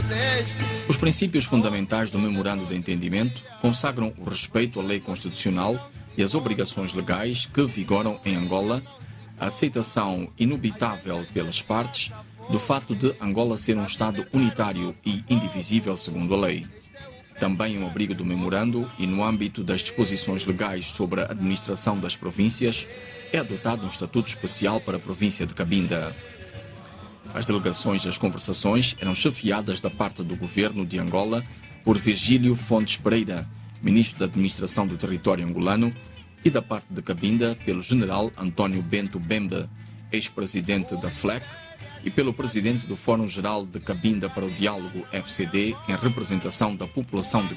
Os princípios fundamentais do Memorando de Entendimento consagram o respeito à lei constitucional e às obrigações legais que vigoram em Angola, a aceitação inubitável pelas partes do fato de Angola ser um Estado unitário e indivisível segundo a lei. Também um abrigo do memorando e no âmbito das disposições legais sobre a administração das províncias, é adotado um estatuto especial para a província de Cabinda. As delegações das conversações eram chefiadas da parte do governo de Angola por Virgílio Fontes Pereira, ministro da Administração do Território Angolano, e da parte de Cabinda pelo general António Bento Bembe, ex-presidente da FLEC, e pelo presidente do Fórum Geral de Cabinda para o Diálogo FCD, em representação da população de